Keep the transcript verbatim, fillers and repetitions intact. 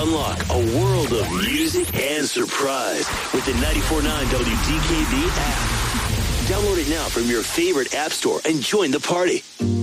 Unlock a world of music and surprise with the ninety-four point nine W D K B app. Download it now from your favorite app store and join the party.